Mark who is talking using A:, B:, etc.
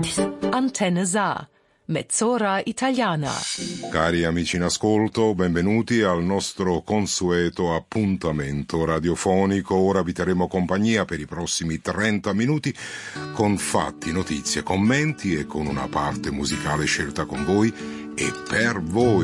A: Antenne Saar, Mezz'ora Italiana.
B: Cari amici in ascolto, benvenuti al nostro consueto appuntamento radiofonico. Ora vi terremo compagnia per i prossimi 30 minuti con fatti, notizie, commenti e con una parte musicale scelta con voi e per voi.